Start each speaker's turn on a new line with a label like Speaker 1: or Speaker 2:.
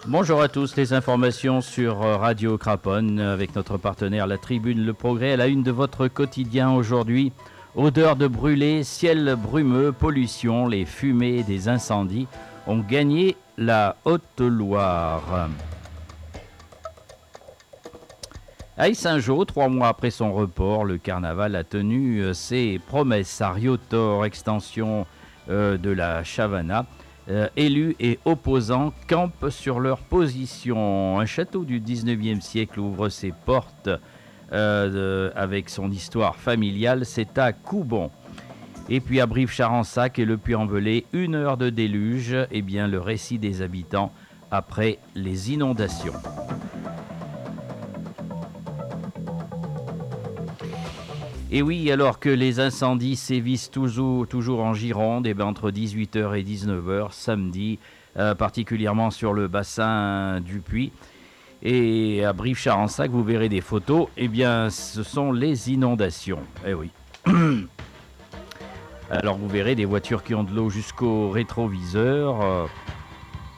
Speaker 1: Bonjour à tous, les informations sur Radio Craponne avec notre partenaire La Tribune Le Progrès à la une de votre quotidien aujourd'hui. Odeur de brûlé, ciel brumeux, pollution, les fumées des incendies ont gagné la Haute-Loire. À Yssingeaux, 3 mois après son report, le carnaval a tenu ses promesses à Riotor, extension de la Chavana. Élus et opposants campent sur leur position. Un château du 19e siècle ouvre ses portes avec son histoire familiale. C'est à Coubon. Et puis à Brive-Charensac et le Puy-en-Velay, 1 heure de déluge. Eh bien, le récit des habitants après les inondations. Et oui, alors que les incendies sévissent toujours en Gironde, et entre 18h et 19h samedi, particulièrement sur le bassin du Puy. Et à Brive-Charensac, vous verrez des photos, eh bien ce sont les inondations. Eh oui. Alors vous verrez des voitures qui ont de l'eau jusqu'au rétroviseur.